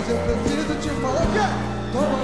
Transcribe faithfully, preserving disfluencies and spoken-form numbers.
Mas eu preciso te falar que é. Toma